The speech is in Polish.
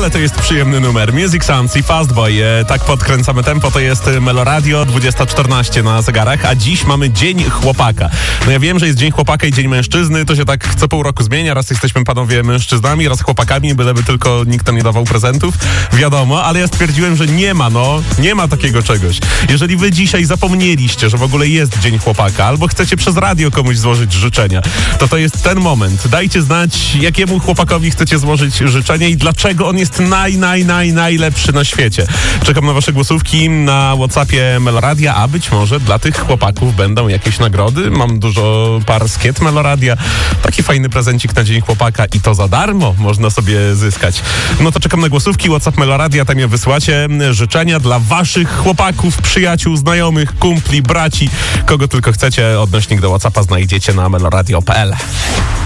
ale to jest przyjemny numer. Music Sounds i Fast Boy. Tak podkręcamy tempo, to jest Meloradio, 20:14 na zegarach, a dziś mamy Dzień Chłopaka. No ja wiem, że jest Dzień Chłopaka i Dzień Mężczyzny, to się tak co pół roku zmienia. Raz jesteśmy panowie mężczyznami, raz chłopakami, byleby tylko nikt nam nie dawał prezentów. Wiadomo, ale ja stwierdziłem, że nie ma takiego czegoś. Jeżeli wy dzisiaj zapomnieliście, że w ogóle jest Dzień Chłopaka, albo chcecie przez radio komuś złożyć życzenia, to jest ten moment. Dajcie znać, jakiemu chłopakowi chcecie złożyć życzenie i dlaczego on jest najlepszy na świecie. Czekam na wasze głosówki na WhatsAppie Meloradia, a być może dla tych chłopaków będą jakieś nagrody. Mam dużo par skiet Meloradia. Taki fajny prezencik na Dzień Chłopaka i to za darmo można sobie zyskać. No to czekam na głosówki. WhatsApp Meloradia, tam je wysłacie. Życzenia dla waszych chłopaków, przyjaciół, znajomych, kumpli, braci, kogo tylko chcecie. Odnośnik do WhatsAppa znajdziecie na meloradio.pl.